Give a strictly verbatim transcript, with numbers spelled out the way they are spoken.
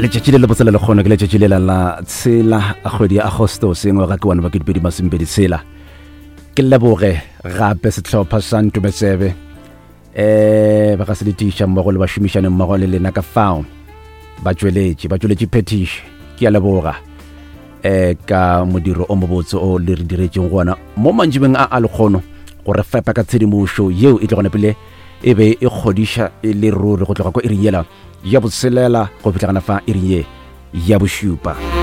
letšatši le le botsela le kgona ke letšatši le la tshela a kgwedi ya Agosto sengwaga ke wana ba ke dipedi masimpedi tshela ke leboge gape setlhopha sa Ntumesebe eh ba ka se ditisha mmogo le ba šomišane mmogo le lena ka fao ba tšweletše ba tšweletše petish ke a leboga eh ka modiro o mobotse o le re diretšeng gona mo manjibeng a alekgono gore fepa ka tshedimošo yeo e tle gona pele e be e kgodiša e le ruri go tloga ko irinyela ya boselela go fitlhagana fa irinye ya bošupa.